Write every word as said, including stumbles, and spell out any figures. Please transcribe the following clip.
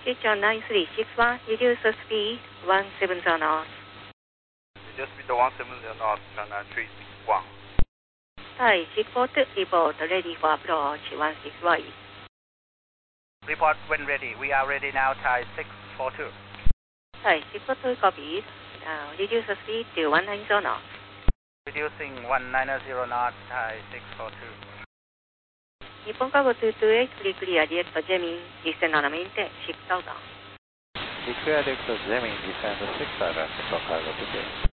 Kitchen nine three six one, reduce the speed one seven zero knots. Reduce speed to one seven zero knots, turn nine three six one. Thai Seaport, report ready for approach one six Y. Report when ready. We are ready now, Thai six four two. Thai Seaport copied. Now reduce the speed to one nine zero knots. Reducing one nine zero knots, Thai six four two. Nippon Cargo two two eight, free clear direct jamming, descend on maintain six thousand. Declare direct jamming, descend six thousand, Nippon Cargo two two eight.